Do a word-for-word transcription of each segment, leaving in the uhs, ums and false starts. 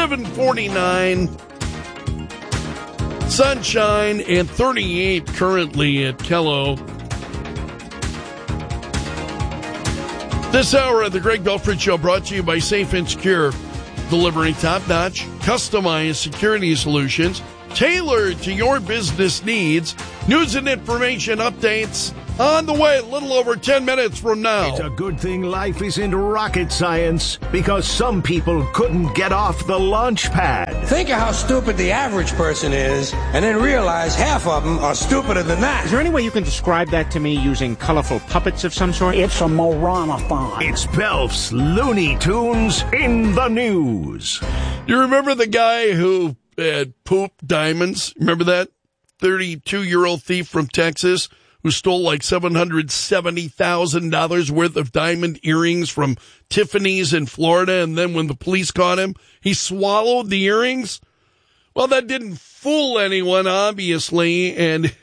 seven forty-nine. Sunshine and thirty-eight currently at Kello. This hour of the Greg Belford Show brought to you by Safe and Secure, delivering top-notch, customized security solutions tailored to your business needs. News and information updates on the way a little over ten minutes from now. It's a good thing life isn't rocket science, because some people couldn't get off the launch pad. Think of how stupid the average person is, and then realize half of them are stupider than that. Is there any way you can describe that to me using colorful puppets of some sort? It's a Moranathon. It's Belf's Looney Tunes in the news. You remember the guy who had pooped diamonds? Remember that? thirty-two-year-old thief from Texas who stole like seven hundred seventy thousand dollars worth of diamond earrings from Tiffany's in Florida, and then when the police caught him, he swallowed the earrings? Well, that didn't fool anyone, obviously, and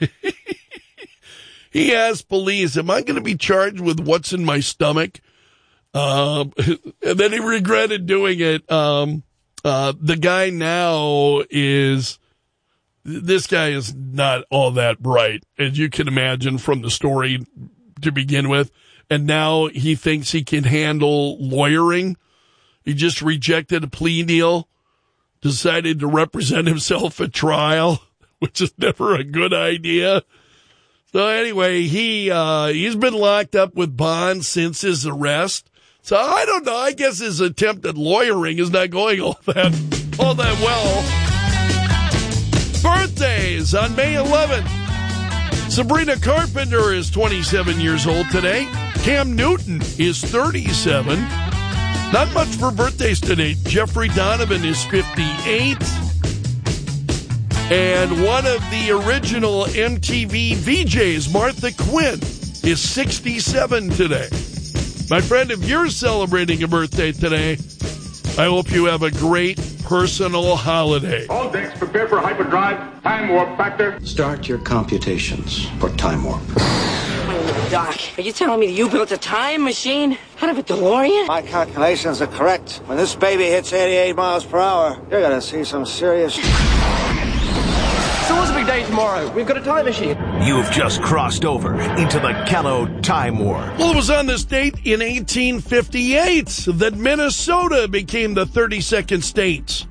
he asked police, am I going to be charged with what's in my stomach? Um, and then he regretted doing it. Um, uh, the guy now is... This guy is not all that bright, as you can imagine from the story to begin with. And now he thinks he can handle lawyering. He just rejected a plea deal, decided to represent himself at trial, which is never a good idea. So anyway, he uh, he's been locked up with bond since his arrest. So I don't know. I guess his attempt at lawyering is not going all that all that well. Birthdays on May eleventh. Sabrina Carpenter is twenty-seven years old today. Cam Newton is thirty-seven. Not much for birthdays today. Jeffrey Donovan is fifty-eight. And one of the original M T V V Js, Martha Quinn, is sixty-seven today. My friend, if you're celebrating a birthday today, I hope you have a great personal holiday. All decks prepare for hyperdrive. Time warp factor. Start your computations for time warp. Wait a minute, Doc. Are you telling me that you built a time machine out of a DeLorean? My calculations are correct. When this baby hits eighty-eight miles per hour, you're gonna see some serious... So what's the big day tomorrow? We've got a time machine. You've just crossed over into the Kello Time War. Well, it was on this date in eighteen fifty-eight that Minnesota became the thirty-second state.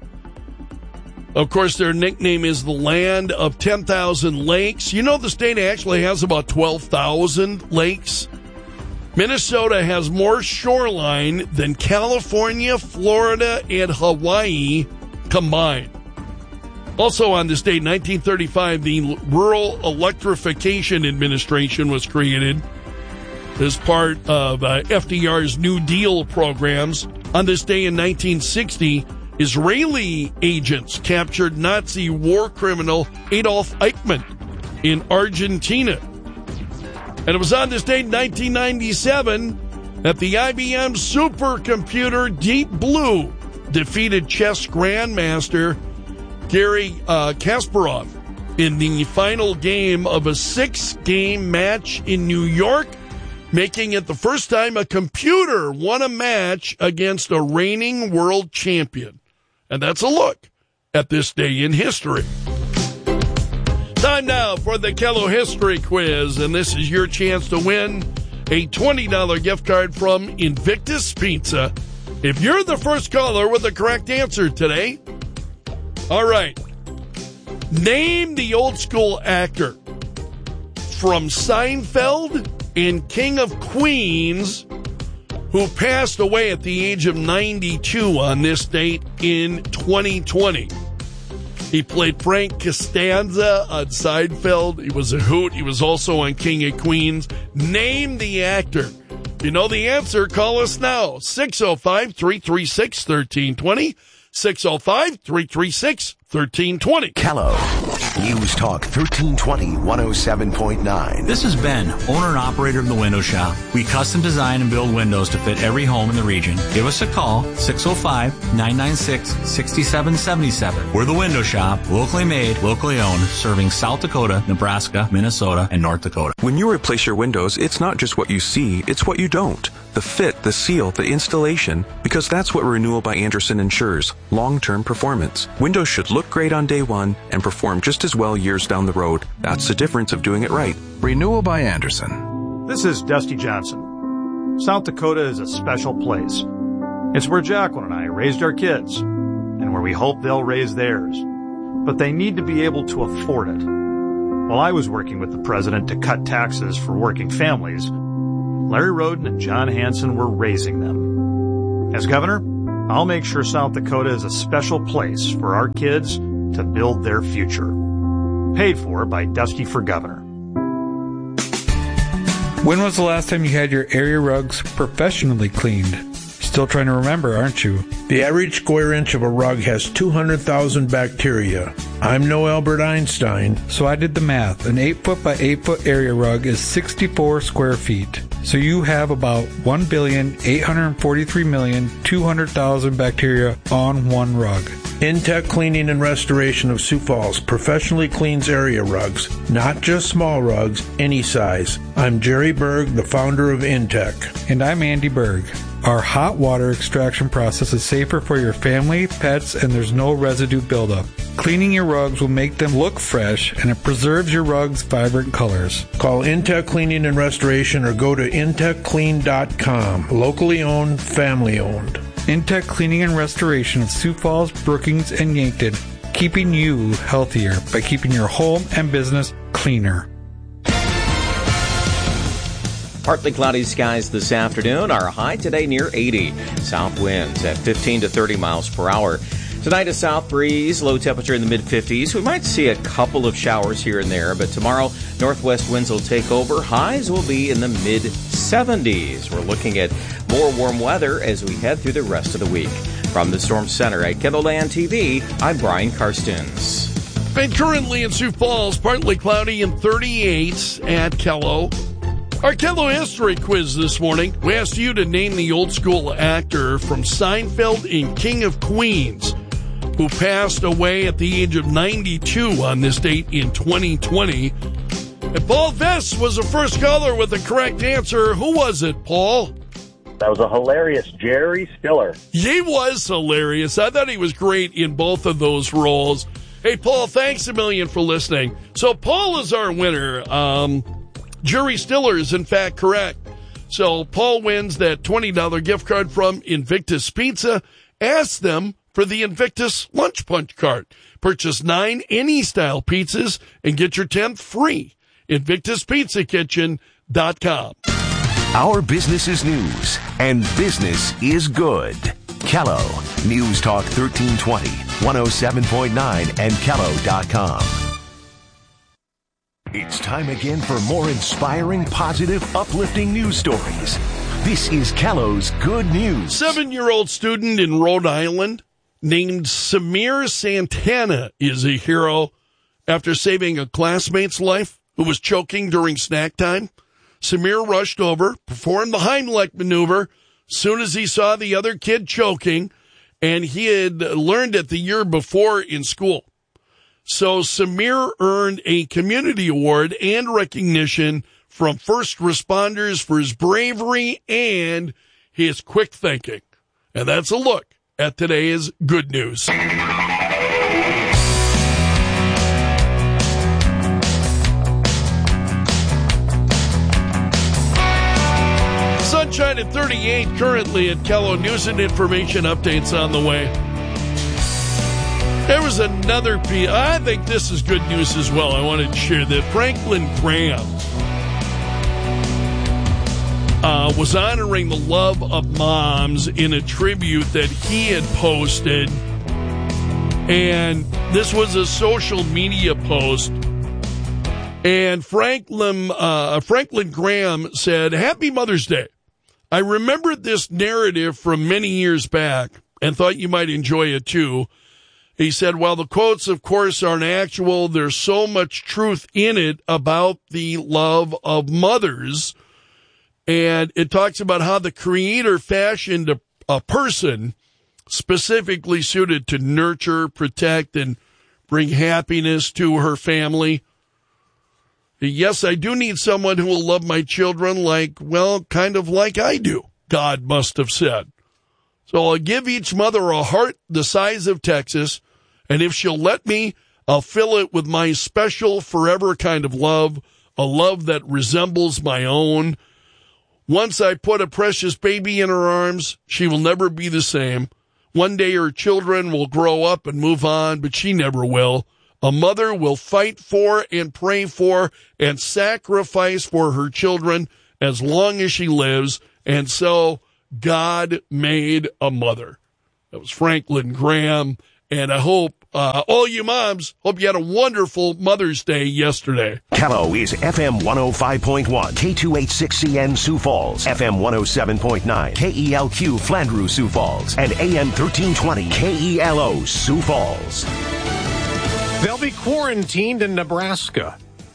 Of course, their nickname is the land of ten thousand lakes. You know, the state actually has about twelve thousand lakes. Minnesota has more shoreline than California, Florida, and Hawaii combined. Also on this date, nineteen thirty-five, the Rural Electrification Administration was created as part of uh, F D R's New Deal programs. On this day in nineteen sixty, Israeli agents captured Nazi war criminal Adolf Eichmann in Argentina. And it was on this date in nineteen ninety-seven that the I B M supercomputer Deep Blue defeated chess grandmaster Garry uh, Kasparov in the final game of a six-game match in New York, making it the first time a computer won a match against a reigning world champion. And that's a look at this day in history. Time now for the Kello History Quiz, and this is your chance to win a twenty dollars gift card from Invictus Pizza. If you're the first caller with the correct answer today, all right. Name the old school actor from Seinfeld and King of Queens who passed away at the age of ninety-two on this date in twenty twenty. He played Frank Costanza on Seinfeld. He was a hoot. He was also on King of Queens. Name the actor. If you know the answer, call us now. six oh five, three three six, one three two zero. six oh five, three three six, one three two zero. Kello. News Talk thirteen twenty, one oh seven point nine. This is Ben, owner and operator of The Window Shop. We custom design and build windows to fit every home in the region. Give us a call, six oh five, nine nine six, six seven seven seven. We're The Window Shop, locally made, locally owned, serving South Dakota, Nebraska, Minnesota, and North Dakota. When you replace your windows, it's not just what you see, it's what you don't. the fit, the seal, the installation, because that's what Renewal by Andersen ensures, long-term performance. Windows should look great on day one and perform just as well years down the road. That's the difference of doing it right. Renewal by Andersen. This is Dusty Johnson. South Dakota is a special place. It's where Jacqueline and I raised our kids, and where we hope they'll raise theirs. But they need to be able to afford it. While I was working with the president to cut taxes for working families, Larry Roden and John Hanson were raising them. As governor, I'll make sure South Dakota is a special place for our kids to build their future. Paid for by Dusty for Governor. When was the last time you had your area rugs professionally cleaned? Still trying to remember, aren't you? The average square inch of a rug has two hundred thousand bacteria. I'm no Albert Einstein. So I did the math. An eight foot by eight foot area rug is sixty-four square feet. So you have about one billion eight hundred forty-three million two hundred thousand bacteria on one rug. Intech Cleaning and Restoration of Sioux Falls professionally cleans area rugs, not just small rugs, any size. I'm Jerry Berg, the founder of Intech. And I'm Andy Berg. Our hot water extraction process is safer for your family, pets, and there's no residue buildup. Cleaning your rugs will make them look fresh, and it preserves your rugs' vibrant colors. Call Intech Cleaning and Restoration or go to intech clean dot com. Locally owned, family owned. Intech Cleaning and Restoration of Sioux Falls, Brookings, and Yankton, keeping you healthier by keeping your home and business cleaner. Partly cloudy skies this afternoon. Our high today near eighty. South winds at fifteen to thirty miles per hour. Tonight a south breeze, low temperature in the mid-fifties. We might see a couple of showers here and there, but tomorrow northwest winds will take over. Highs will be in the mid-seventies. We're looking at more warm weather as we head through the rest of the week. From the Storm Center at Kendallland T V, I'm Brian Karstens. And currently in Sioux Falls, partly cloudy and thirty-eight at Kello. Our Kello History Quiz this morning. We asked you to name the old school actor from Seinfeld in King of Queens who passed away at the age of ninety-two on this date in twenty twenty. And Paul Vess was the first caller with the correct answer. Who was it, Paul? That was a hilarious Jerry Stiller. He was hilarious. I thought he was great in both of those roles. Hey, Paul, thanks a million for listening. So Paul is our winner. Um... Jerry Stiller is, in fact, correct. So Paul wins that twenty dollars gift card from Invictus Pizza. Ask them for the Invictus Lunch Punch card. Purchase nine any-style pizzas and get your tenth free. Invictus Pizza Kitchen dot com. Our business is news, and business is good. Kello, News Talk thirteen twenty, one oh seven point nine, and Kello dot com. It's time again for more inspiring, positive, uplifting news stories. This is Kello's Good News. Seven-year-old student in Rhode Island named Samir Santana is a hero after saving a classmate's life who was choking during snack time. Samir rushed over, performed the Heimlich maneuver soon as he saw the other kid choking, and he had learned it the year before in school. So Samir earned a community award and recognition from first responders for his bravery and his quick thinking. And that's a look at today's Good News. Sunshine at thirty-eight currently at Kello. News and information updates on the way. There was another piece. I think this is good news as well. I wanted to share that Franklin Graham uh, was honoring the love of moms in a tribute that he had posted. And this was a social media post. And Franklin, uh, Franklin Graham said, "Happy Mother's Day. I remembered this narrative from many years back and thought you might enjoy it too." He said, while the quotes, of course, aren't actual, there's so much truth in it about the love of mothers. And it talks about how the Creator fashioned a, a person specifically suited to nurture, protect, and bring happiness to her family. Yes, I do need someone who will love my children like, well, kind of like I do. God must have said. So I'll give each mother a heart the size of Texas, and if she'll let me, I'll fill it with my special forever kind of love, a love that resembles my own. Once I put a precious baby in her arms, she will never be the same. One day her children will grow up and move on, but she never will. A mother will fight for and pray for and sacrifice for her children as long as she lives, and so God made a mother. That was Franklin Graham, and I hope uh, all you moms, hope you had a wonderful Mother's Day yesterday. Callow is F M one oh five point one, K two eighty-six C N Sioux Falls, F M one oh seven point nine, K E L Q Flandreau Sioux Falls, and A M thirteen twenty K E L O Sioux Falls. They'll be quarantined in Nebraska.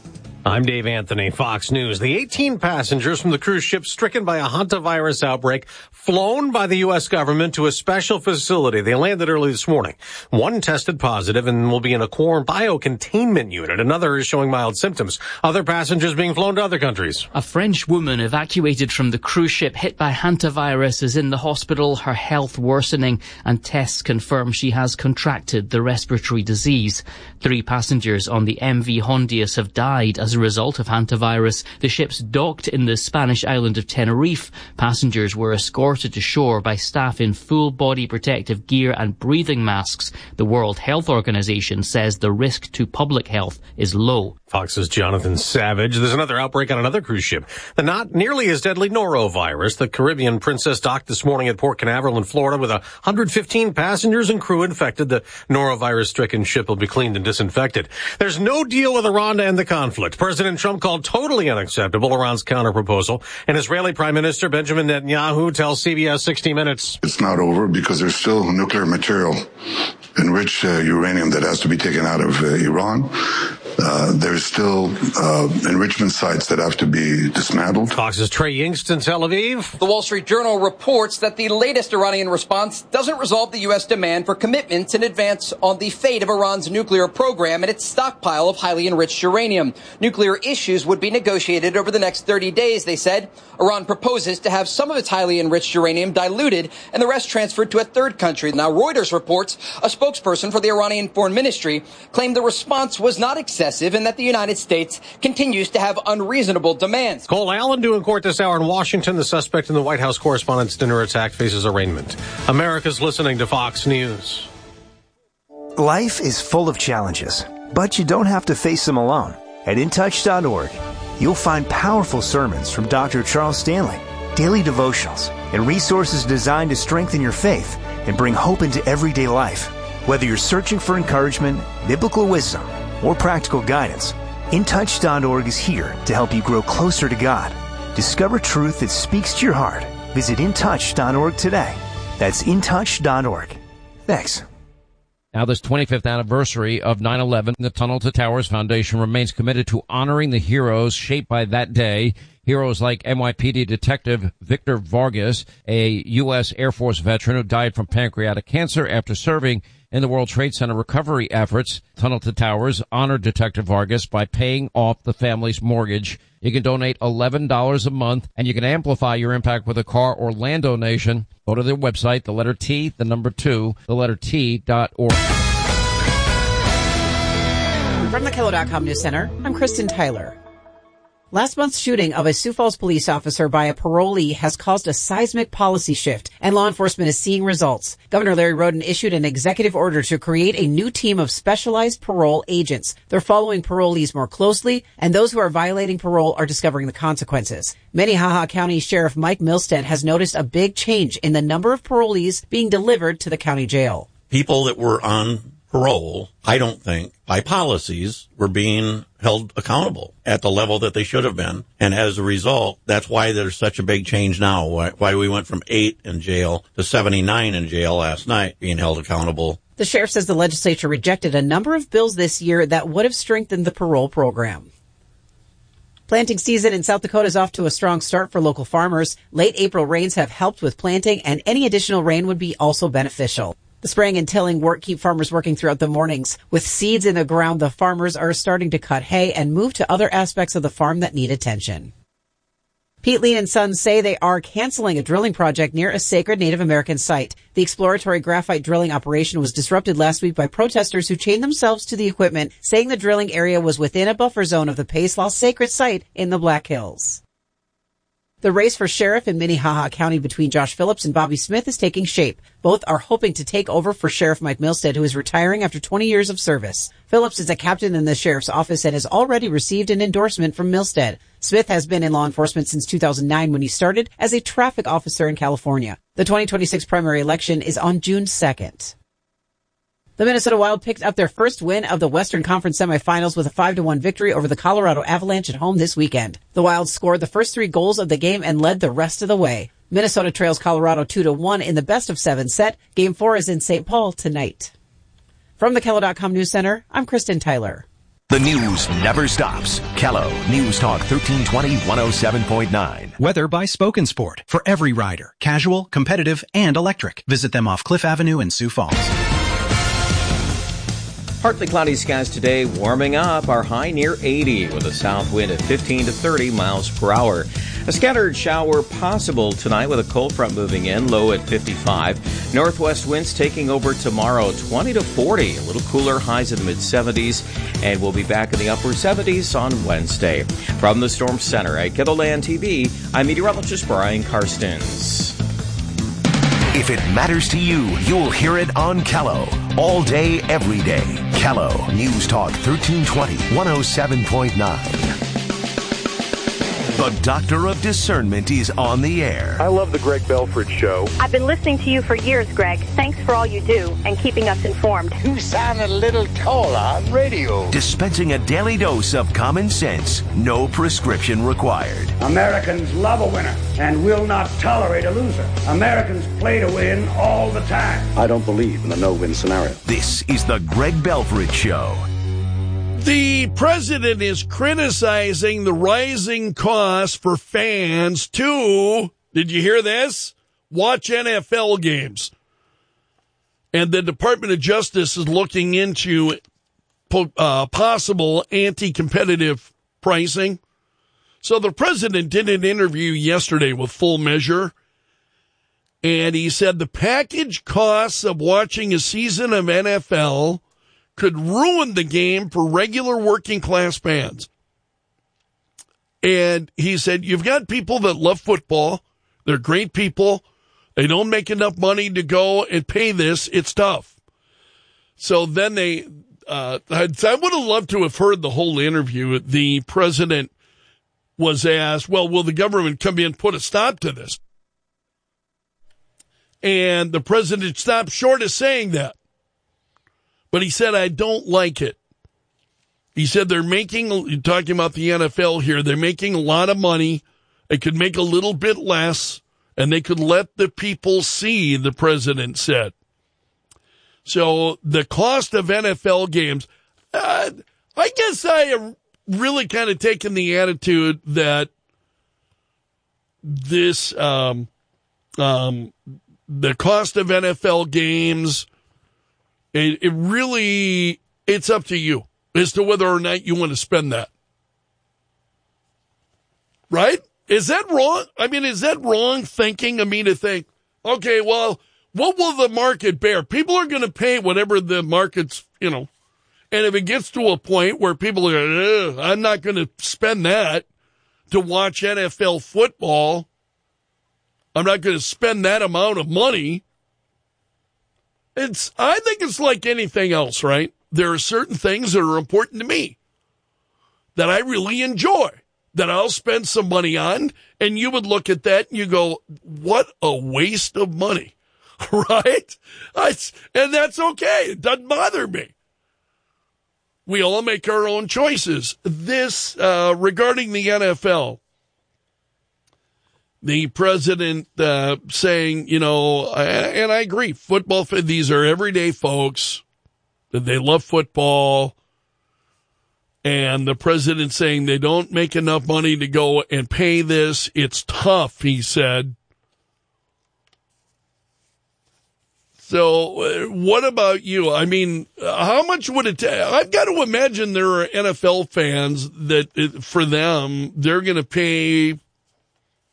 I'm Dave Anthony, Fox News. The eighteen passengers from the cruise ship stricken by a hantavirus outbreak flown by the U S government to a special facility. They landed early this morning. One tested positive and will be in a bio-containment unit. Another is showing mild symptoms. Other passengers being flown to other countries. A French woman evacuated from the cruise ship hit by hantavirus is in the hospital, her health worsening, and tests confirm she has contracted the respiratory disease. Three passengers on the M V Hondius have died as a result of hantavirus. The ship's docked in the Spanish island of Tenerife. Passengers were escorted to shore by staff in full body protective gear and breathing masks. The World Health Organization says the risk to public health is low. Fox's Jonathan Savage. There's another outbreak on another cruise ship. The not nearly as deadly norovirus. The Caribbean Princess docked this morning at Port Canaveral in Florida with one hundred fifteen passengers and crew infected. The norovirus-stricken ship will be cleaned and disinfected. There's no deal with Iran to end the conflict. President Trump called totally unacceptable Iran's counterproposal. And Israeli Prime Minister Benjamin Netanyahu tells C B S sixty minutes. It's not over because there's still nuclear material, enriched uh, uranium that has to be taken out of uh, Iran. Uh, there's still uh, enrichment sites that have to be dismantled. Fox's Trey Yingst in Tel Aviv. The Wall Street Journal reports that the latest Iranian response doesn't resolve the U S demand for commitments in advance on the fate of Iran's nuclear program and its stockpile of highly enriched uranium. Nuclear issues would be negotiated over the next thirty days, they said. Iran proposes to have some of its highly enriched uranium diluted and the rest transferred to a third country. Now, Reuters reports a spokesperson for the Iranian Foreign Ministry claimed the response was not acceptable and that the United States continues to have unreasonable demands. Cole Allen due in court this hour in Washington. The suspect in the White House Correspondents' Dinner attack faces arraignment. America's listening to Fox News. Life is full of challenges, but you don't have to face them alone. At in touch dot org, you'll find powerful sermons from Doctor Charles Stanley, daily devotionals, and resources designed to strengthen your faith and bring hope into everyday life. Whether you're searching for encouragement, biblical wisdom, or practical guidance, in touch dot org is here to help you grow closer to God. Discover truth that speaks to your heart. Visit in touch dot org today. That's in touch dot org. Thanks. Now, this twenty-fifth anniversary of nine eleven, the Tunnel to Towers Foundation remains committed to honoring the heroes shaped by that day. Heroes like N Y P D Detective Victor Vargas, a U S Air Force veteran who died from pancreatic cancer after serving in the World Trade Center recovery efforts. Tunnel to Towers honored Detective Vargas by paying off the family's mortgage. You can donate eleven dollars a month, and you can amplify your impact with a car or land donation. Go to their website, the letter T, the number two, the letter T dot org. From the Kello dot com News Center, I'm Kristen Tyler. Last month's shooting of a Sioux Falls police officer by a parolee has caused a seismic policy shift, and law enforcement is seeing results. Governor Larry Roden issued an executive order to create a new team of specialized parole agents. They're following parolees more closely, and those who are violating parole are discovering the consequences. Minnehaha County Sheriff Mike Milstead has noticed a big change in the number of parolees being delivered to the county jail. People that were on parole, I don't think, by policies, were being held accountable at the level that they should have been. And as a result, that's why there's such a big change now, why, why we went from eight in jail to seventy-nine in jail last night being held accountable. The sheriff says the legislature rejected a number of bills this year that would have strengthened the parole program. Planting season in South Dakota is off to a strong start for local farmers. Late April rains have helped with planting, and any additional rain would be also beneficial. The spraying and tilling work keep farmers working throughout the mornings. With seeds in the ground, the farmers are starting to cut hay and move to other aspects of the farm that need attention. Pete Lean and Sons say they are canceling a drilling project near a sacred Native American site. The exploratory graphite drilling operation was disrupted last week by protesters who chained themselves to the equipment, saying the drilling area was within a buffer zone of the Pace Law sacred site in the Black Hills. The race for sheriff in Minnehaha County between Josh Phillips and Bobby Smith is taking shape. Both are hoping to take over for Sheriff Mike Milstead, who is retiring after twenty years of service. Phillips is a captain in the sheriff's office and has already received an endorsement from Milstead. Smith has been in law enforcement since two thousand nine when he started as a traffic officer in California. The twenty twenty-six primary election is on June second. The Minnesota Wild picked up their first win of the Western Conference semifinals with a five to one victory over the Colorado Avalanche at home this weekend. The Wild scored the first three goals of the game and led the rest of the way. Minnesota trails Colorado two to one in the best of seven set. Game four is in Saint Paul tonight. From the Kello dot com News Center, I'm Kristen Tyler. The news never stops. Kello News Talk thirteen twenty, one oh seven point nine. Weather by Spoken Sport. For every rider. Casual, competitive, and electric. Visit them off Cliff Avenue in Sioux Falls. Partly cloudy skies today, warming up. Our high near eighty with a south wind at fifteen to thirty miles per hour. A scattered shower possible tonight with a cold front moving in, low at fifty-five. Northwest winds taking over tomorrow, twenty to forty. A little cooler, highs in the mid seventies. And we'll be back in the upper seventies on Wednesday. From the Storm Center at Kettleland T V, I'm meteorologist Brian Karstens. If it matters to you, you'll hear it on Kello. All day, every day. Kello News Talk thirteen twenty, one oh seven point nine. The Doctor of Discernment is on the air. I love the Greg Belford Show. I've been listening to you for years, Greg. Thanks for all you do and keeping us informed. You sound a little taller on radio. Dispensing a daily dose of common sense. No prescription required. Americans love a winner and will not tolerate a loser. Americans play to win all the time. I don't believe in the no-win scenario. This is the Greg Belford Show. The president is criticizing the rising costs for fans to, did you hear this? Watch N F L games. And the Department of Justice is looking into uh, possible anti-competitive pricing. So the president did an interview yesterday with Full Measure, and he said the package costs of watching a season of N F L could ruin the game for regular working class fans. And he said, you've got people that love football. They're great people. They don't make enough money to go and pay this. It's tough. So then they, uh, I would have loved to have heard the whole interview. The president was asked, well, will the government come in and put a stop to this? And the president stopped short of saying that. But he said, I don't like it. He said they're making, talking about the N F L here, they're making a lot of money. They could make a little bit less, and they could let the people see, the president said. So the cost of N F L games, uh, I guess I have really kind of taken the attitude that this, um, um, the cost of N F L games, It, it really, it's up to you as to whether or not you want to spend that. Right? Is that wrong? I mean, is that wrong thinking of me to think, okay, well, what will the market bear? People are going to pay whatever the market's, you know, and if it gets to a point where people are, I'm not going to spend that to watch N F L football, I'm not going to spend that amount of money. It's, I think it's like anything else, right? There are certain things that are important to me that I really enjoy, that I'll spend some money on, and you would look at that and you go, what a waste of money, right? I, and that's okay. It doesn't bother me. We all make our own choices. This, uh, regarding the N F L, the president uh, saying, you know, and I agree, football, these are everyday folks, that they love football, and the president saying they don't make enough money to go and pay this. It's tough, he said. So uh, what about you? I mean, how much would it take? I've got to imagine there are N F L fans that, uh, for them, they're going to pay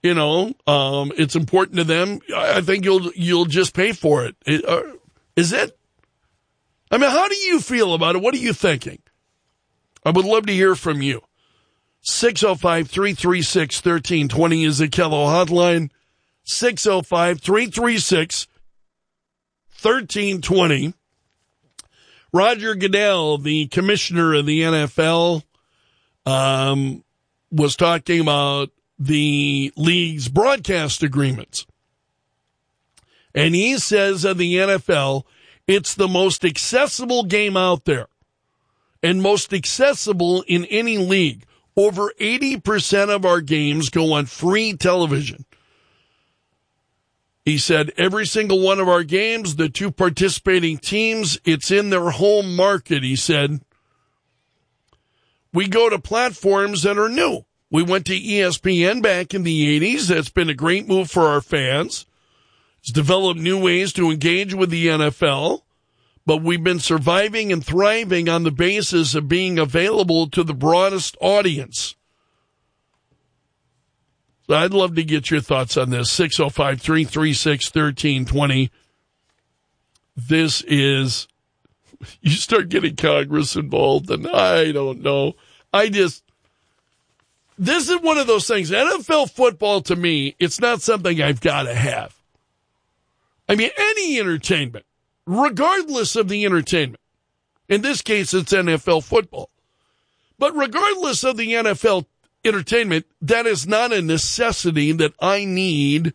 you know, um, it's important to them. I think you'll you'll just pay for it. it uh, is it? I mean, how do you feel about it? What are you thinking? I would love to hear from you. six oh five, three three six, one three two zero is the Kello hotline. six oh five, three three six, one three two zero. Roger Goodell, the commissioner of the N F L, um, was talking about the league's broadcast agreements. And he says of the N F L, it's the most accessible game out there and most accessible in any league. Over eighty percent of our games go on free television. He said every single one of our games, the two participating teams, it's in their home market, he said. We go to platforms that are new. We went to E S P N back in the eighties. That's been a great move for our fans. It's developed new ways to engage with the N F L, but we've been surviving and thriving on the basis of being available to the broadest audience. So I'd love to get your thoughts on this. six oh five, three three six, one three two zero. This is, you start getting Congress involved, and I don't know. I just, this is one of those things. N F L football, to me, it's not something I've got to have. I mean, any entertainment, regardless of the entertainment. In this case, it's N F L football. But regardless of the N F L entertainment, that is not a necessity that I need.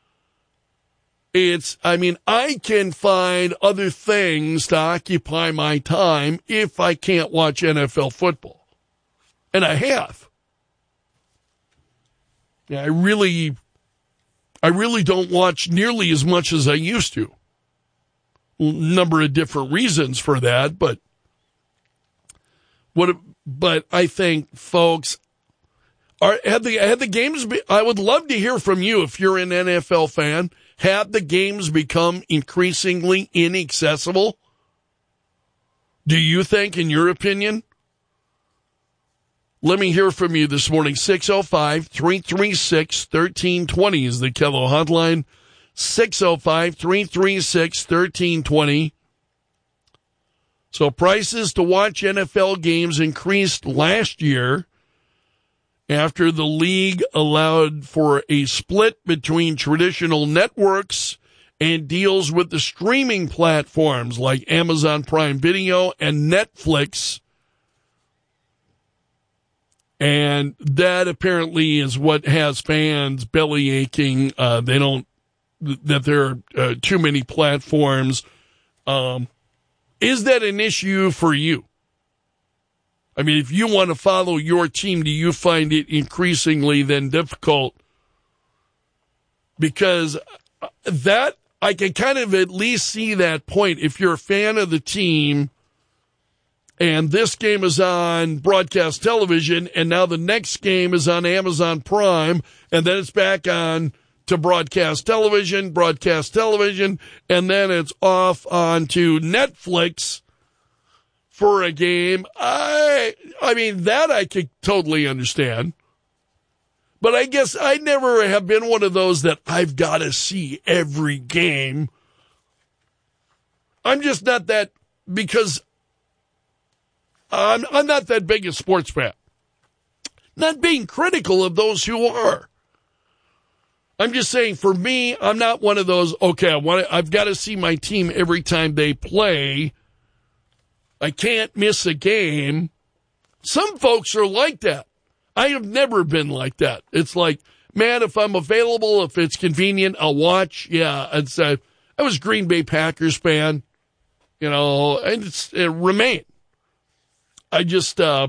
It's, I mean, I can find other things to occupy my time if I can't watch N F L football. And I have. Yeah, I really, I really don't watch nearly as much as I used to. A number of different reasons for that, but what, but I think, folks, Are, had the had the games be, I would love to hear from you if you're an N F L fan. Have the games become increasingly inaccessible? Do you think, in your opinion? Let me hear from you this morning. six oh five, three three six, one three two zero is the Kello hotline. six oh five, three three six, one three two zero. So prices to watch N F L games increased last year after the league allowed for a split between traditional networks and deals with the streaming platforms like Amazon Prime Video and Netflix. And that apparently is what has fans belly aching. Uh, they don't, that there are uh, too many platforms. Um, is that an issue for you? I mean, if you want to follow your team, do you find it increasingly then difficult? Because that, I can kind of at least see that point. If you're a fan of the team and this game is on broadcast television and now the next game is on Amazon Prime and then it's back on to broadcast television, broadcast television, and then it's off onto Netflix for a game, I I mean, that I could totally understand. But I guess I never have been one of those that I've got to see every game. I'm just not that, because I'm, I'm not that big a sports fan. Not being critical of those who are. I'm just saying, for me, I'm not one of those, okay, I want to, I've got to see my team every time they play. I can't miss a game. Some folks are like that. I have never been like that. It's like, man, if I'm available, if it's convenient, I'll watch. Yeah, it's, uh, I was a Green Bay Packers fan, you know, and it's, it remained. I just uh,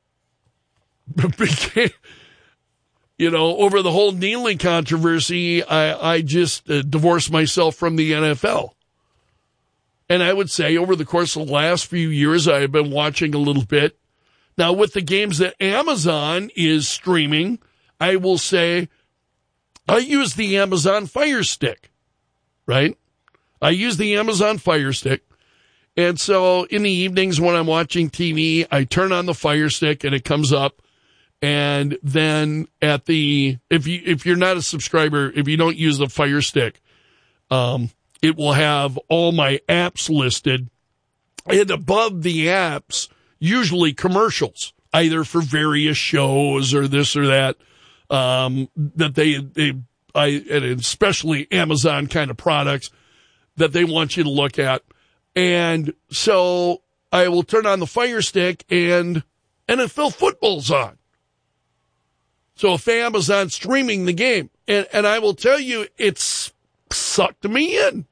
became, you know, over the whole kneeling controversy, I, I just uh, divorced myself from the N F L. And I would say over the course of the last few years, I have been watching a little bit. Now, with the games that Amazon is streaming, I will say I use the Amazon Fire Stick, right? I use the Amazon Fire Stick. And so in the evenings when I'm watching T V, I turn on the Fire Stick and it comes up. And then at the, if you, if you're not a subscriber, if you don't use the Fire Stick, um, it will have all my apps listed, and above the apps, usually commercials, either for various shows or this or that, um, that they, they, I, and especially Amazon kind of products that they want you to look at. And so I will turn on the Fire Stick and N F L football's on. So if Amazon's streaming the game, and, and I will tell you, it's sucked me in.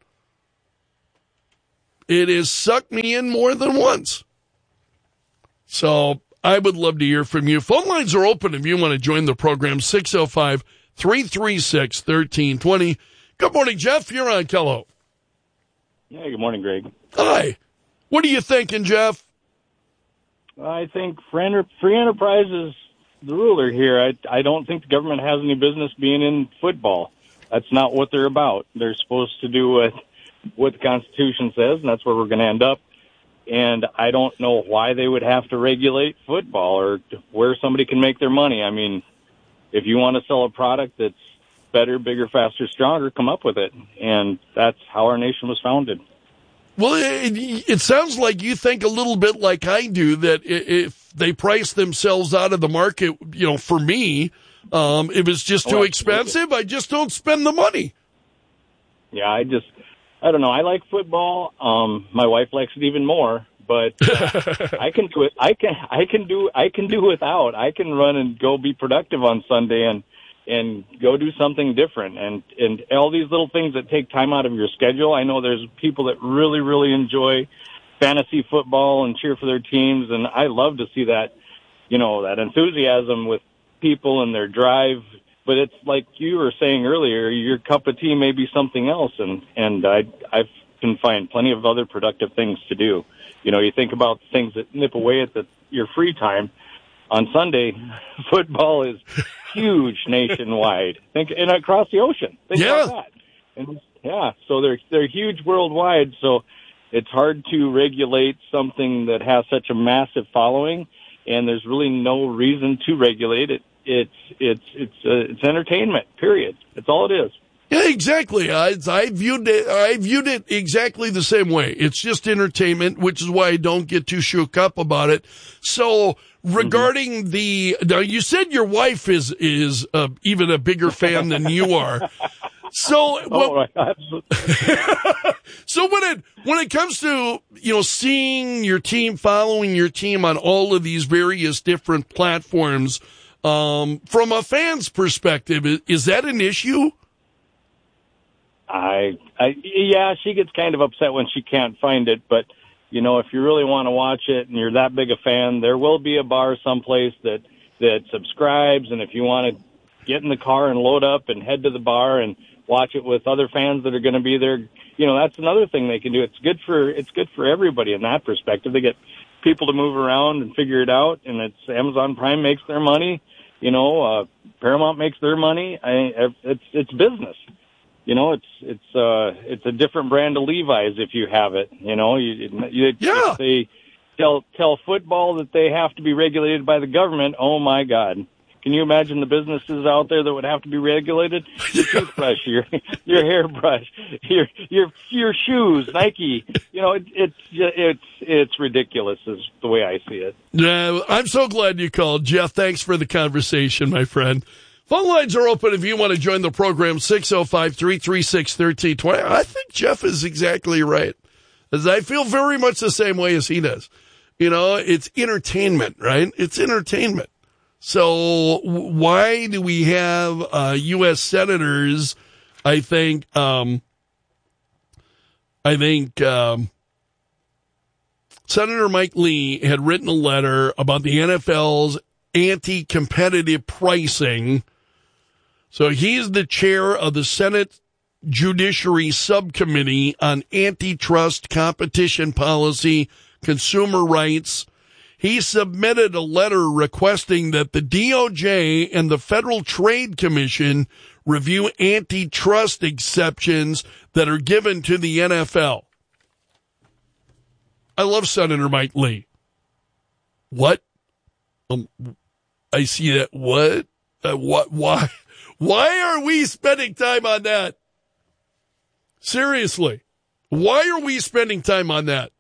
It has sucked me in more than once. So I would love to hear from you. Phone lines are open if you want to join the program, six oh five, three three six, one three two zero. Good morning, Jeff. You're on Kello. Yeah, good morning, Greg. Hi. What are you thinking, Jeff? I think free, enter- free enterprise is the ruler here. I, I don't think the government has any business being in football. That's not what they're about. They're supposed to do what, what the Constitution says, and that's where we're going to end up. And I don't know why they would have to regulate football or where somebody can make their money. I mean, if you want to sell a product that's better, bigger, faster, stronger, come up with it. And that's how our nation was founded. Well, it, it sounds like you think a little bit like I do, that if they price themselves out of the market, you know, for me, um, if it's just too oh, expensive, I just don't spend the money. Yeah, I just, I don't know. I like football. Um, my wife likes it even more, but uh, I can do it. I can, I can do, I can do without. I can run and go be productive on Sunday and, and go do something different. And, and all these little things that take time out of your schedule. I know there's people that really, really enjoy fantasy football and cheer for their teams. And I love to see that, you know, that enthusiasm with people and their drive. But it's like you were saying earlier, your cup of tea may be something else. And, and I, I can find plenty of other productive things to do. You know, you think about things that nip away at the, your free time. On Sunday, football is huge nationwide. Think and across the ocean. Think yeah. about that. And, yeah, so they're they're huge worldwide. So it's hard to regulate something that has such a massive following, and there's really no reason to regulate it. It's it's it's uh, it's entertainment. Period. That's all it is. Yeah, exactly. I, I viewed it. I viewed it exactly the same way. It's just entertainment, which is why I don't get too shook up about it. So, regarding mm-hmm. the, now you said your wife is is uh, even a bigger fan than you are. So, oh, well, absolutely. so when it when it comes to, you know, seeing your team, following your team on all of these various different platforms, um, from a fan's perspective, is, is that an issue? I, I, yeah, she gets kind of upset when she can't find it, but, you know, if you really want to watch it and you're that big a fan, there will be a bar someplace that, that subscribes, and if you want to get in the car and load up and head to the bar and watch it with other fans that are going to be there, you know, that's another thing they can do. It's good for, it's good for everybody in that perspective. They get people to move around and figure it out, and it's Amazon Prime makes their money, you know, uh, Paramount makes their money. I, it's, it's business. You know, it's it's uh it's a different brand of Levi's if you have it. You know, you, you yeah. if they tell tell football that they have to be regulated by the government. Oh my God! Can you imagine the businesses out there that would have to be regulated? Your toothbrush, your your hairbrush, your your your shoes, Nike. You know, it, it's it's it's ridiculous, is the way I see it. Yeah, I'm so glad you called, Jeff. Thanks for the conversation, my friend. Phone lines are open if you want to join the program, six oh five, three three six, one three two zero. I think Jeff is exactly right. As I feel very much the same way as he does. You know, it's entertainment, right? It's entertainment. So why do we have uh, U S senators, I think, um, I think um, Senator Mike Lee had written a letter about the N F L's anti-competitive pricing. So he's the chair of the Senate Judiciary Subcommittee on Antitrust, Competition Policy, Consumer Rights. He submitted a letter requesting that the D O J and the Federal Trade Commission review antitrust exceptions that are given to the N F L. I love Senator Mike Lee. What? Um, I see that. What? Uh, what? Why? Why are we spending time on that? Seriously. Why are we spending time on that?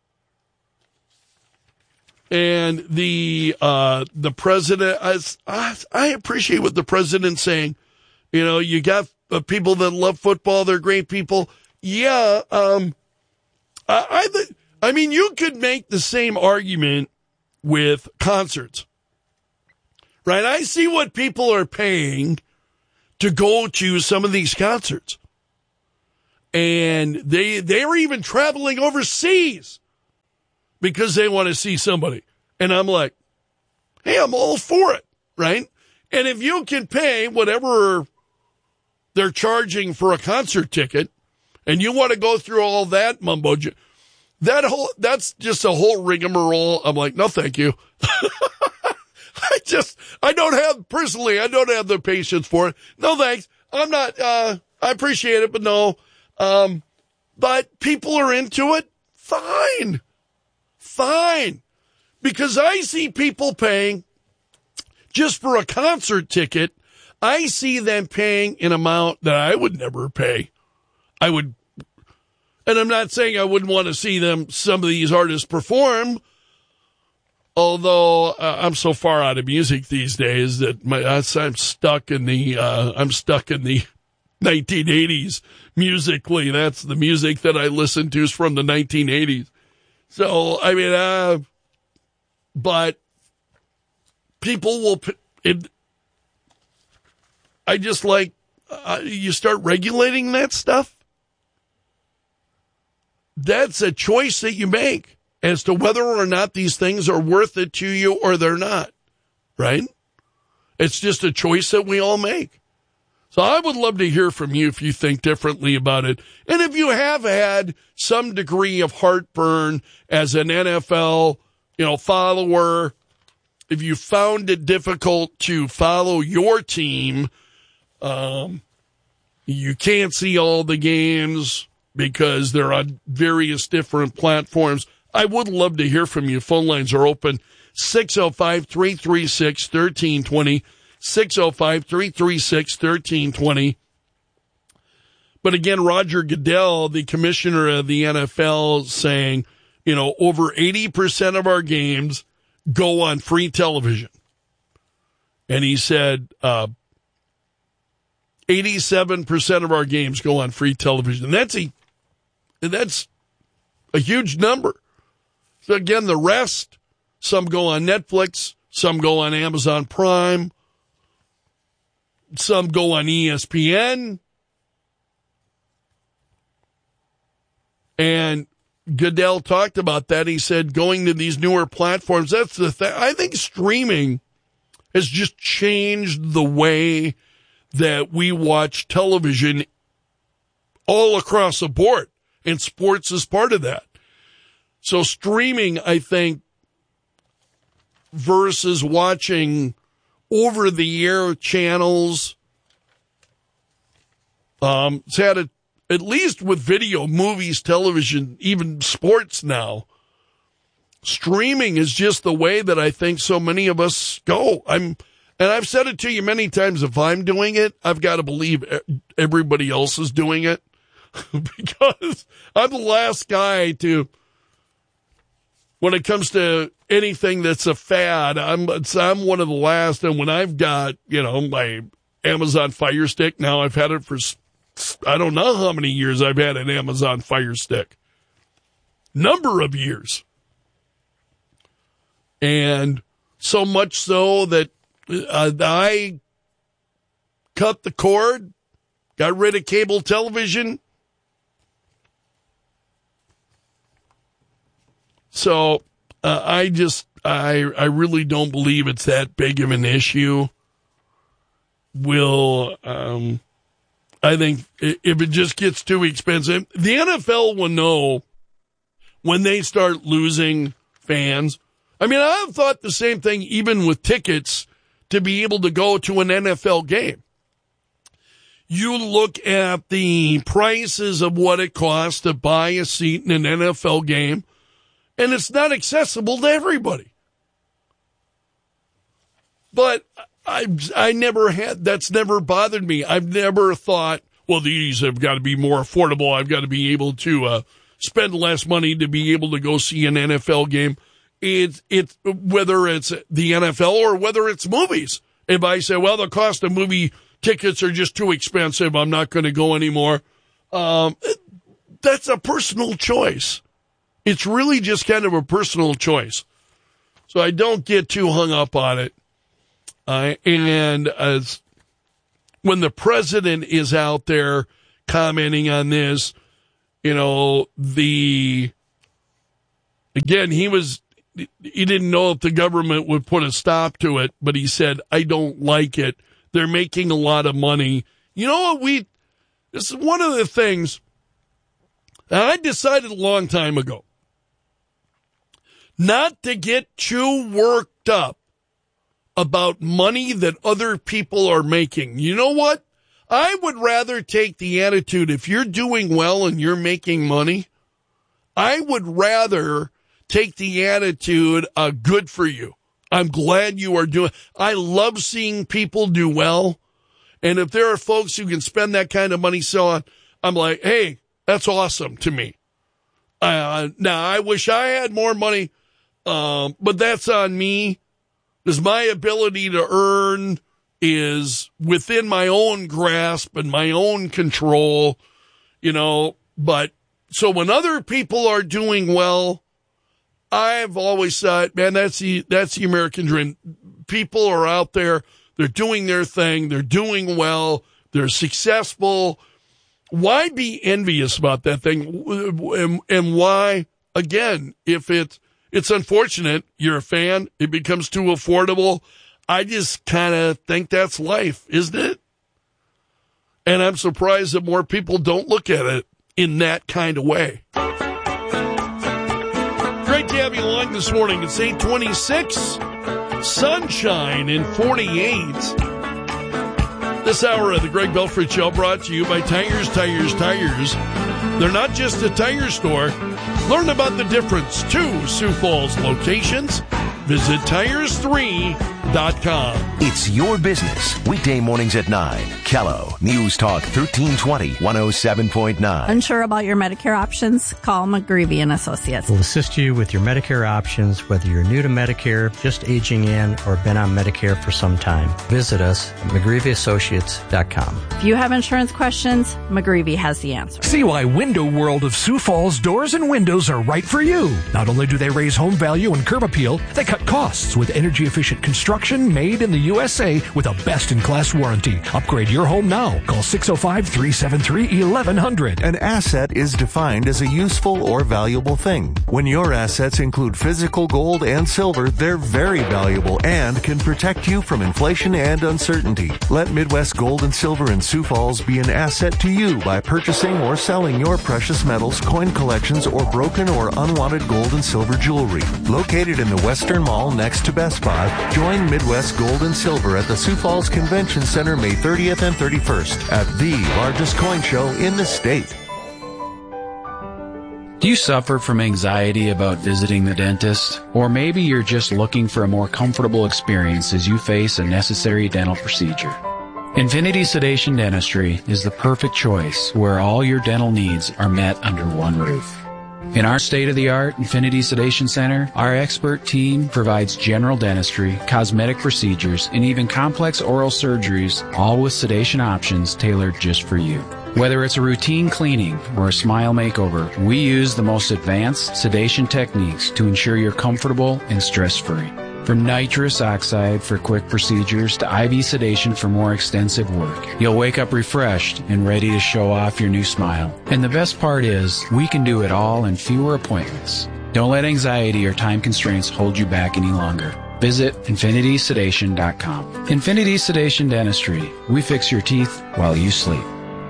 And the uh, the president, I, I appreciate what the president's saying. You know, you got uh, people that love football. They're great people. Yeah. Um, I, I, th- I mean, you could make the same argument with concerts. Right? I see what people are paying to go to some of these concerts. And they they're even traveling overseas because they want to see somebody. And I'm like, hey, I'm all for it, right? And if you can pay whatever they're charging for a concert ticket and you want to go through all that mumbo, that whole that's just a whole rigmarole. I'm like, no, thank you. I just, I don't have, personally, I don't have the patience for it. No, thanks. I'm not, uh, I appreciate it, but no. Um, but people are into it. Fine. Fine. Because I see people paying just for a concert ticket. I see them paying an amount that I would never pay. I would, and I'm not saying I wouldn't want to see them, some of these artists perform. Although uh, I'm so far out of music these days that my, I'm stuck in the, uh, I'm stuck in the nineteen eighties musically. That's the music that I listen to is from the nineteen eighties. So, I mean, uh, but people will, it, I just like, uh, you start regulating that stuff. That's a choice that you make as to whether or not these things are worth it to you or they're not, right? It's just a choice that we all make. So I would love to hear from you if you think differently about it. And if you have had some degree of heartburn as an N F L, you know, follower, if you found it difficult to follow your team, um, you can't see all the games because they're on various different platforms, I would love to hear from you. Phone lines are open. six oh five, three three six, one three two zero. six oh five, three three six, one three two zero. But again, Roger Goodell, the commissioner of the N F L, saying, you know, over eighty percent of our games go on free television. And he said uh, eighty-seven percent of our games go on free television. And that's a, that's a huge number. So again, the rest, some go on Netflix, some go on Amazon Prime, some go on E S P N. And Goodell talked about that. He said going to these newer platforms, that's the thing. I think streaming has just changed the way that we watch television all across the board. And sports is part of that. So streaming, I think, versus watching over-the-air channels, um, it's had a, at least with video, movies, television, even sports now, streaming is just the way that I think so many of us go. I'm, and I've said it to you many times, if I'm doing it, I've got to believe everybody else is doing it because I'm the last guy to, when it comes to anything that's a fad, I'm, I'm one of the last. And when I've got, you know, my Amazon Fire Stick, now I've had it for, I don't know how many years I've had an Amazon Fire Stick. Number of years. And so much so that uh, I cut the cord, got rid of cable television. So uh, I just, I I really don't believe it's that big of an issue. Will, um, I think if it just gets too expensive, the N F L will know when they start losing fans. I mean, I've thought the same thing even with tickets to be able to go to an N F L game. You look at the prices of what it costs to buy a seat in an N F L game, and it's not accessible to everybody. But I, I never had, that's never bothered me. I've never thought, well, these have got to be more affordable. I've got to be able to uh, spend less money to be able to go see an N F L game. It's, it's, whether it's the N F L or whether it's movies. If I say, well, the cost of movie tickets are just too expensive, I'm not going to go anymore. Um, that's a personal choice. It's really just kind of a personal choice. So I don't get too hung up on it. Uh, and as when the president is out there commenting on this, you know, the, again, he was, he didn't know if the government would put a stop to it, but he said, I don't like it. They're making a lot of money. You know what, we, this is one of the things that I decided a long time ago, not to get too worked up about money that other people are making. You know what? I would rather take the attitude, if you're doing well and you're making money, I would rather take the attitude, uh, good for you. I'm glad you are doing, I love seeing people do well. And if there are folks who can spend that kind of money so on, I'm like, hey, that's awesome to me. Uh, now, I wish I had more money, um, but that's on me. Because my ability to earn is within my own grasp and my own control, you know. But so when other people are doing well, I've always thought, man, that's the, that's the American dream. People are out there. They're doing their thing. They're doing well. They're successful. Why be envious about that thing? And, and why, again, if it's, it's unfortunate, you're a fan, it becomes too affordable. I just kind of think that's life, isn't it? And I'm surprised that more people don't look at it in that kind of way. Great to have you along this morning. It's eight twenty-six, sunshine and forty-eight. This hour of the Greg Belford Show brought to you by Tires, Tires, Tires. They're not just a tire store. Learn about the difference. Two Sioux Falls locations. Visit tires three dot com. It's your business. Weekday mornings at nine. Kello News Talk thirteen twenty, one oh seven point nine. Unsure about your Medicare options? Call McGreevy and Associates. We'll assist you with your Medicare options, whether you're new to Medicare, just aging in, or been on Medicare for some time. Visit us at McGreevy Associates dot com. If you have insurance questions, McGreevy has the answer. See why Window World of Sioux Falls Doors and Windows are right for you. Not only do they raise home value and curb appeal, they cut costs with energy-efficient construction made in the U S A with a best-in-class warranty. Upgrade your home now. Call six oh five, three seven three, eleven hundred. An asset is defined as a useful or valuable thing. When your assets include physical gold and silver, they're very valuable and can protect you from inflation and uncertainty. Let Midwest Gold and Silver in Sioux Falls be an asset to you by purchasing or selling your precious metals, coin collections, or broken or unwanted gold and silver jewelry. Located in the Western Mall next to Best Buy, join Midwest Gold and Silver at the Sioux Falls Convention Center May thirtieth and thirty-first at the largest coin show in the state. Do you suffer from anxiety about visiting the dentist? Or maybe you're just looking for a more comfortable experience as you face a necessary dental procedure. Infinity Sedation Dentistry is the perfect choice where all your dental needs are met under one roof. In our state-of-the-art Infinity Sedation Center, our expert team provides general dentistry, cosmetic procedures, and even complex oral surgeries, all with sedation options tailored just for you. Whether it's a routine cleaning or a smile makeover, we use the most advanced sedation techniques to ensure you're comfortable and stress-free. From nitrous oxide for quick procedures to I V sedation for more extensive work, you'll wake up refreshed and ready to show off your new smile. And the best part is, we can do it all in fewer appointments. Don't let anxiety or time constraints hold you back any longer. Visit infinity sedation dot com. Infinity Sedation Dentistry. We fix your teeth while you sleep.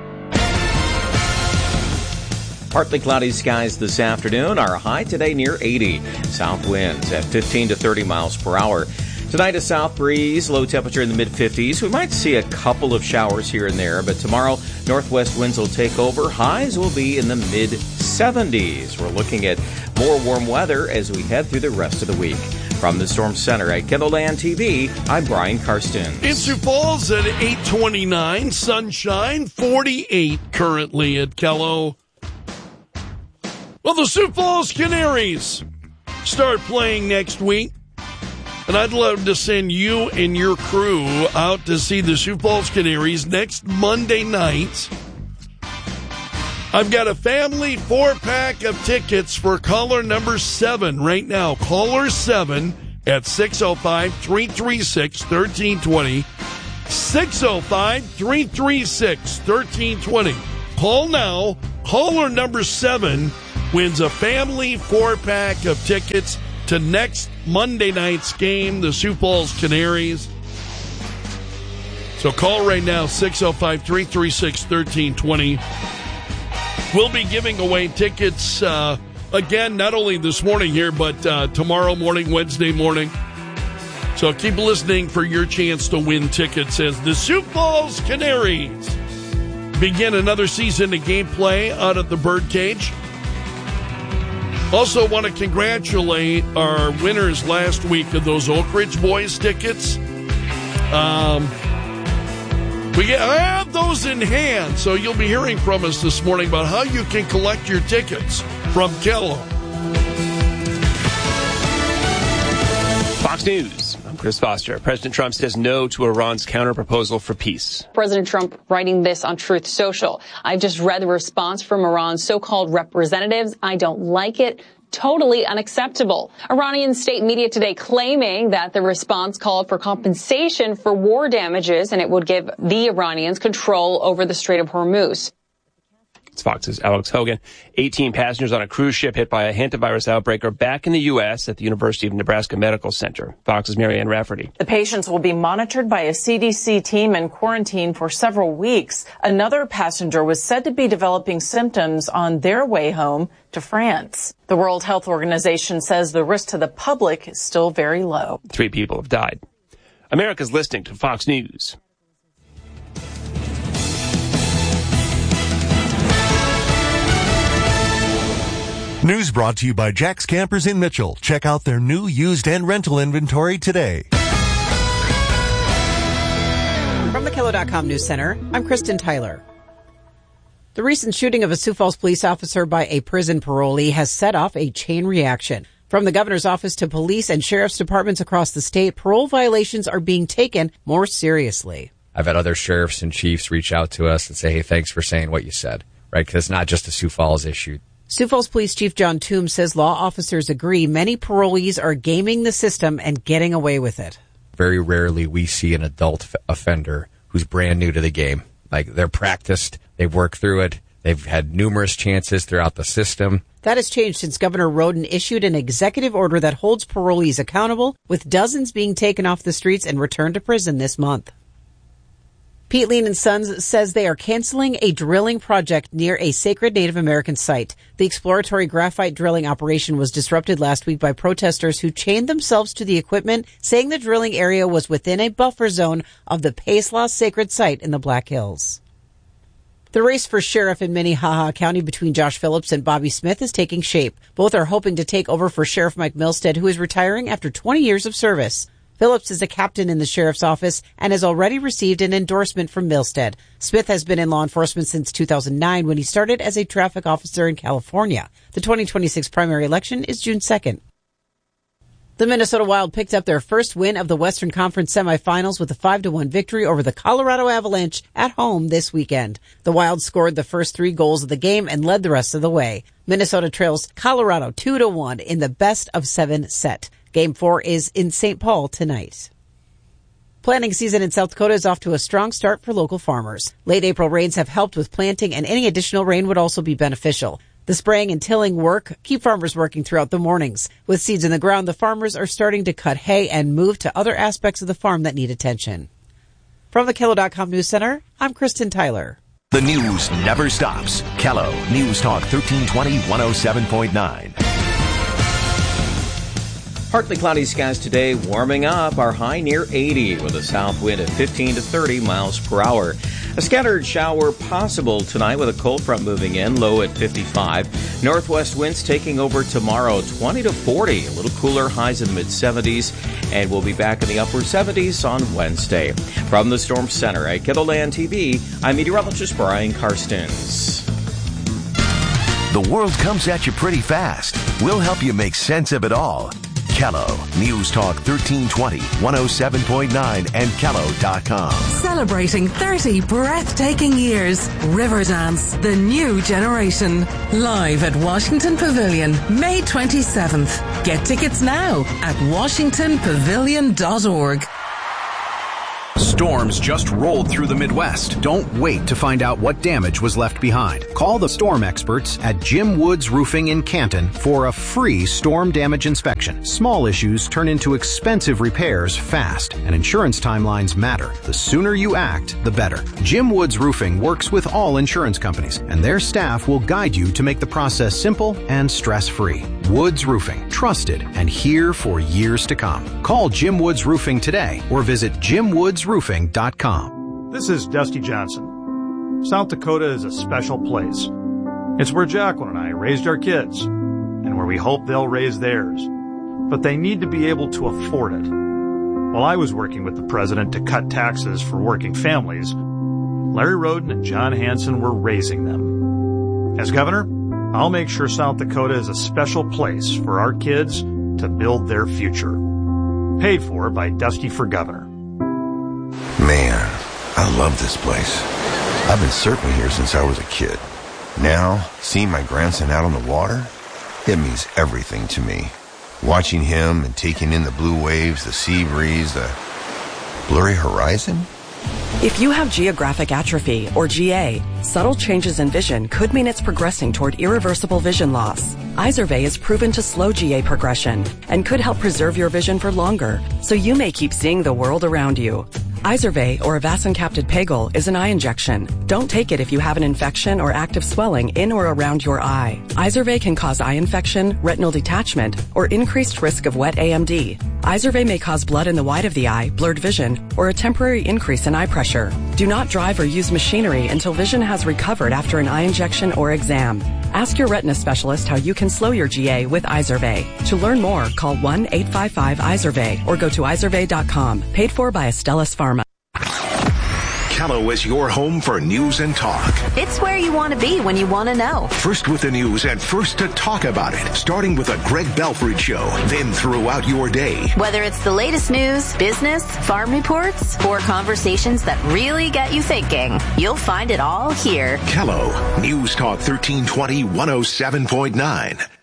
Partly cloudy skies this afternoon. Our high today near eighty. South winds at fifteen to thirty miles per hour. Tonight a south breeze, low temperature in the mid fifties. We might see a couple of showers here and there, but tomorrow northwest winds will take over. Highs will be in the mid seventies. We're looking at more warm weather as we head through the rest of the week. From the Storm Center at KELOLAND T V, I'm Brian Karsten. In Sioux Falls at eight twenty-nine, sunshine, forty-eight currently at Kelo. Well, the Sioux Falls Canaries start playing next week, and I'd love to send you and your crew out to see the Sioux Falls Canaries next Monday night. I've got a family four-pack of tickets for caller number seven right now. Caller seven at six oh five, three three six, one three two oh. six oh five, three three six, one three two oh. Call now. Caller number seven wins a family four-pack of tickets to next Monday night's game, the Sioux Falls Canaries. So call right now, six oh five, three three six, one three two oh. We'll be giving away tickets, uh, again, not only this morning here, but uh, tomorrow morning, Wednesday morning. So keep listening for your chance to win tickets as the Sioux Falls Canaries begin another season of gameplay out at the Birdcage. Also want to congratulate our winners last week of those Oak Ridge Boys tickets. Um... We get, I have those in hand, so you'll be hearing from us this morning about how you can collect your tickets from Kelo. Fox News. I'm Chris Foster. President Trump says no to Iran's counterproposal for peace. President Trump writing this on Truth Social. I've just read the response from Iran's so-called representatives. I don't like it. Totally unacceptable. Iranian state media today claiming that the response called for compensation for war damages and it would give the Iranians control over the Strait of Hormuz. It's Fox's Alex Hogan. eighteen passengers on a cruise ship hit by a hantavirus outbreak are back in the U S at the University of Nebraska Medical Center. Fox's Marianne Rafferty. The patients will be monitored by a C D C team and quarantined for several weeks. Another passenger was said to be developing symptoms on their way home to France. The World Health Organization says the risk to the public is still very low. Three people have died. America's listening to Fox News. News brought to you by Jack's Campers in Mitchell. Check out their new used and rental inventory today. From the Kelo dot com News Center, I'm Kristen Tyler. The recent shooting of a Sioux Falls police officer by a prison parolee has set off a chain reaction. From the governor's office to police and sheriff's departments across the state, parole violations are being taken more seriously. I've had other sheriffs and chiefs reach out to us and say, hey, thanks for saying what you said, right? Because it's not just a Sioux Falls issue. Sioux Falls Police Chief John Toombs says law officers agree many parolees are gaming the system and getting away with it. Very rarely we see an adult f- offender who's brand new to the game. Like, they're practiced, they've worked through it, they've had numerous chances throughout the system. That has changed since Governor Roden issued an executive order that holds parolees accountable, with dozens being taken off the streets and returned to prison this month. Pete Lean and Sons says they are canceling a drilling project near a sacred Native American site. The exploratory graphite drilling operation was disrupted last week by protesters who chained themselves to the equipment, saying the drilling area was within a buffer zone of the Pace-Law sacred site in the Black Hills. The race for sheriff in Minnehaha County between Josh Phillips and Bobby Smith is taking shape. Both are hoping to take over for Sheriff Mike Milstead, who is retiring after twenty years of service. Phillips is a captain in the sheriff's office and has already received an endorsement from Milstead. Smith has been in law enforcement since two thousand nine when he started as a traffic officer in California. The twenty twenty-six primary election is June second. The Minnesota Wild picked up their first win of the Western Conference semifinals with a five to one victory over the Colorado Avalanche at home this weekend. The Wild scored the first three goals of the game and led the rest of the way. Minnesota trails Colorado two to one in the best of seven set. Game four is in Saint Paul tonight. Planting season in South Dakota is off to a strong start for local farmers. Late April rains have helped with planting, and any additional rain would also be beneficial. The spraying and tilling work keep farmers working throughout the mornings. With seeds in the ground, the farmers are starting to cut hay and move to other aspects of the farm that need attention. From the Kelo dot com News Center, I'm Kristen Tyler. The news never stops. Kelo News Talk thirteen twenty, one oh seven point nine. Partly cloudy skies today, warming up. Our high near eighty with a south wind at fifteen to thirty miles per hour. A scattered shower possible tonight with a cold front moving in, low at fifty-five. Northwest winds taking over tomorrow, twenty to forty. A little cooler, highs in the mid-seventies. And we'll be back in the upper seventies on Wednesday. From the Storm Center at Kettleland T V, I'm meteorologist Brian Karstens. The world comes at you pretty fast. We'll help you make sense of it all. Kello, News Talk thirteen twenty, one oh seven point nine, and Kello dot com. Celebrating thirty breathtaking years. Riverdance, the new generation. Live at Washington Pavilion, May twenty-seventh. Get tickets now at washington pavilion dot org. Storms just rolled through the Midwest. Don't wait to find out what damage was left behind. Call the storm experts at Jim Woods Roofing in Canton for a free storm damage inspection. Small issues turn into expensive repairs fast, and insurance timelines matter. The sooner you act, the better. Jim Woods Roofing works with all insurance companies, and their staff will guide you to make the process simple and stress-free. Woods Roofing, trusted and here for years to come. Call Jim Woods Roofing today or visit jim woods roofing dot com. This is Dusty Johnson. South Dakota is a special place. It's where Jacqueline and I raised our kids, and where we hope they'll raise theirs. But they need to be able to afford it. While I was working with the president to cut taxes for working families, Larry Roden and John Hanson were raising them. As governor, I'll make sure South Dakota is a special place for our kids to build their future. Paid for by Dusty for Governor. Man, I love this place. I've been surfing here since I was a kid. Now, seeing my grandson out on the water, it means everything to me. Watching him and taking in the blue waves, the sea breeze, the blurry horizon. If you have geographic atrophy, or G A, subtle changes in vision could mean it's progressing toward irreversible vision loss. Izervay is proven to slow G A progression and could help preserve your vision for longer, so you may keep seeing the world around you. Izervay, or avacincaptad pegol, is an eye injection. Don't take it if you have an infection or active swelling in or around your eye. Izervay can cause eye infection, retinal detachment, or increased risk of wet A M D. Izervay may cause blood in the white of the eye, blurred vision, or a temporary increase in eye pressure. Do not drive or use machinery until vision has recovered after an eye injection or exam. Ask your retina specialist how you can slow your G A with Izervay. To learn more, call one eight five five Izervay or go to izervay dot com. Paid for by Astellas Pharma. Kello is your home for news and talk. It's where you want to be when you want to know. First with the news and first to talk about it. Starting with a Greg Belford show, then throughout your day. Whether it's the latest news, business, farm reports, or conversations that really get you thinking, you'll find it all here. Kello, News Talk thirteen twenty, one oh seven point nine.